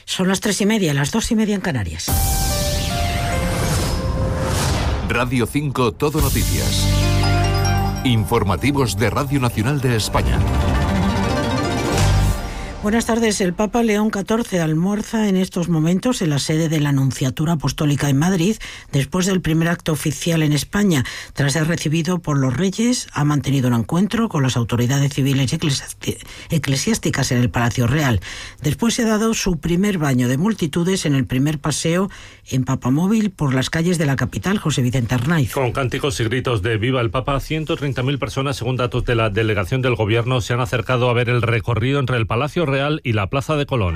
Son las 3:30, las 2:30 en Canarias. Radio 5 Todo Noticias. Informativos de Radio Nacional de España. Buenas tardes. El Papa León XIV almuerza en estos momentos en la sede de la Nunciatura Apostólica en Madrid, después del primer acto oficial en España. Tras ser recibido por los Reyes, ha mantenido un encuentro con las autoridades civiles y eclesiásticas en el Palacio Real. Después se ha dado su primer baño de multitudes en el primer paseo en papamóvil por las calles de la capital, José Vicente Arnaiz. Con cánticos y gritos de ¡Viva el Papa!, 130.000 personas, según datos de la delegación del Gobierno, se han acercado a ver el recorrido entre el Palacio Real y la Plaza de Colón.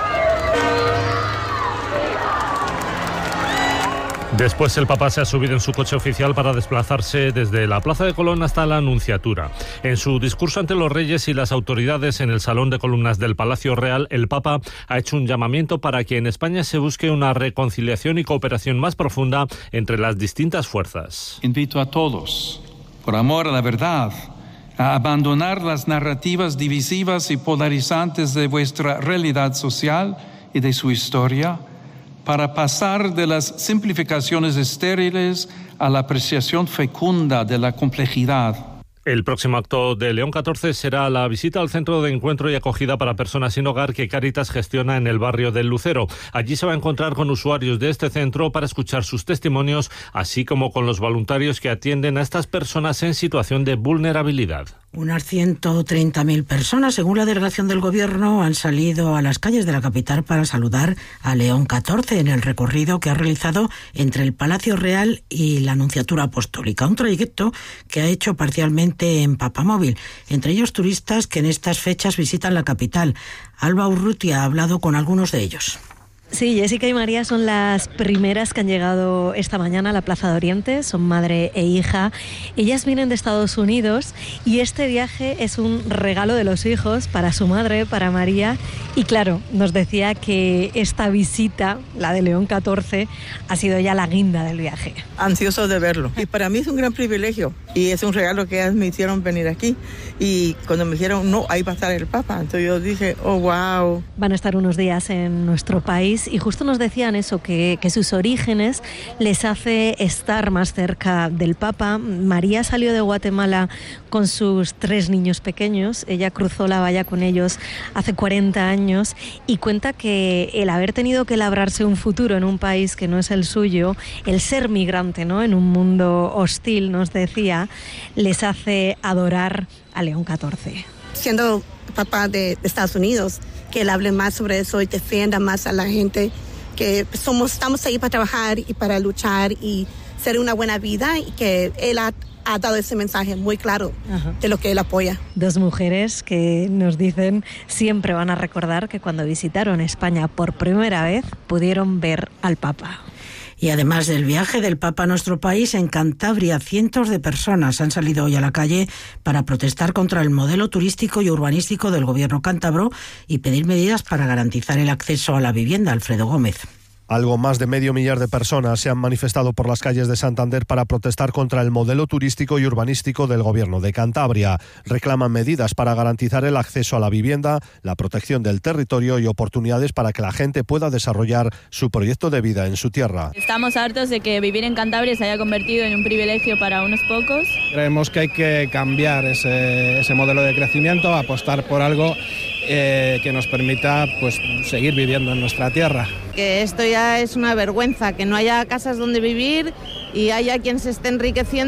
Después el Papa se ha subido en su coche oficial para desplazarse desde la Plaza de Colón hasta la Nunciatura. En su discurso ante los Reyes y las autoridades en el Salón de Columnas del Palacio Real, el Papa ha hecho un llamamiento para que en España se busque una reconciliación y cooperación más profunda entre las distintas fuerzas. Invito a todos, por amor a la verdad, a abandonar las narrativas divisivas y polarizantes de vuestra realidad social y de su historia, para pasar de las simplificaciones estériles a la apreciación fecunda de la complejidad. El próximo acto de León XIV será la visita al centro de encuentro y acogida para personas sin hogar que Cáritas gestiona en el barrio del Lucero. Allí se va a encontrar con usuarios de este centro para escuchar sus testimonios, así como con los voluntarios que atienden a estas personas en situación de vulnerabilidad. Unas 130.000 personas, según la delegación del Gobierno, han salido a las calles de la capital para saludar a León XIV en el recorrido que ha realizado entre el Palacio Real y la Nunciatura Apostólica, un trayecto que ha hecho parcialmente en papamóvil, entre ellos turistas que en estas fechas visitan la capital. Alba Urrutia ha hablado con algunos de ellos. Sí, Jessica y María son las primeras que han llegado esta mañana a la Plaza de Oriente, son madre e hija. Ellas vienen de Estados Unidos y este viaje es un regalo de los hijos para su madre, para María. Y claro, nos decía que esta visita, la de León XIV, ha sido ya la guinda del viaje. Ansioso de verlo. Y para mí es un gran privilegio y es un regalo que ellas me hicieron venir aquí. Y cuando me dijeron, no, ahí va a estar el Papa, entonces yo dije, oh, wow. Van a estar unos días en nuestro país y justo nos decían eso, que sus orígenes les hace estar más cerca del Papa. María salió de Guatemala con sus 3 niños pequeños, ella cruzó la valla con ellos hace 40 años y cuenta que el haber tenido que labrarse un futuro en un país que no es el suyo, el ser migrante, ¿no?, en un mundo hostil, nos decía, les hace adorar a León XIV. Siendo papá de Estados Unidos, que él hable más sobre eso y defienda más a la gente, que estamos ahí para trabajar y para luchar y ser una buena vida, y que él ha dado ese mensaje muy claro de lo que él apoya. 2 mujeres que nos dicen siempre van a recordar que cuando visitaron España por primera vez pudieron ver al Papa. Y además del viaje del Papa a nuestro país, en Cantabria cientos de personas han salido hoy a la calle para protestar contra el modelo turístico y urbanístico del Gobierno cántabro y pedir medidas para garantizar el acceso a la vivienda. Alfredo Gómez. Algo más de 500.000 personas se han manifestado por las calles de Santander para protestar contra el modelo turístico y urbanístico del Gobierno de Cantabria. Reclaman medidas para garantizar el acceso a la vivienda, la protección del territorio y oportunidades para que la gente pueda desarrollar su proyecto de vida en su tierra. Estamos hartos de que vivir en Cantabria se haya convertido en un privilegio para unos pocos. Creemos que hay que cambiar ese modelo de crecimiento, apostar por algo que nos permita seguir viviendo en nuestra tierra. Que esto ya es una vergüenza, que no haya casas donde vivir y haya quien se esté enriqueciendo